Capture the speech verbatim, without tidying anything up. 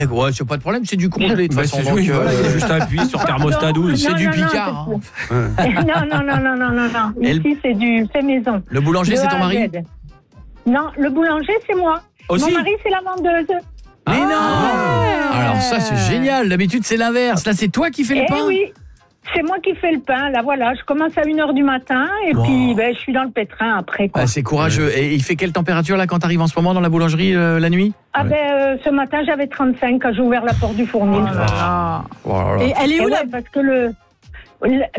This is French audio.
Ouais, c'est pas de problème, c'est du congelé de toute Bah, façon. c'est donc, oui, euh, voilà, il y a juste à appuyer sur thermostat douze. c'est Non, du non, non, Picard. c'est- hein. Non, non, non, non, non, non, non. Et Ici, c'est du fait maison. Le boulanger, De c'est A ton à mari? Z. Non, le boulanger, c'est moi. Aussi Mon mari, c'est la vendeuse. Mais non. Ah. Alors ça, c'est génial. D'habitude, c'est l'inverse. Là, c'est toi qui fais le Eh pain. oui, c'est moi qui fais le pain. Là, voilà, je commence à une heure du matin et Wow. puis ben, je suis dans le pétrin après. Quoi. Ah, c'est courageux. Et il fait quelle température là quand tu arrives en ce moment dans la boulangerie euh, la nuit? Ah ben, euh, ce matin, j'avais trente-cinq quand j'ai ouvert la porte du fournil. Oh là là. Et elle est Et où ouais, la parce que le, le-